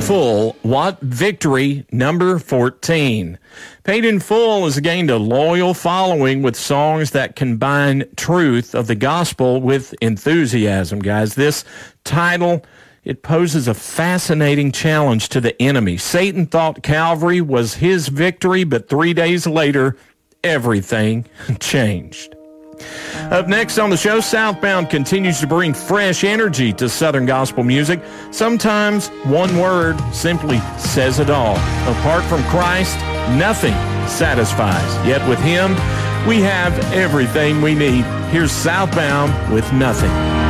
Full, What Victory, number 14. Paid in Full has gained a loyal following with songs that combine truth of the gospel with enthusiasm, guys. This title, it poses a fascinating challenge to the enemy. Satan thought Calvary was his victory, but 3 days later, everything changed. Up next on the show, Southbound continues to bring fresh energy to Southern gospel music. Sometimes one word simply says it all. Apart from Christ, nothing satisfies. Yet with him, we have everything we need. Here's Southbound with Nothing.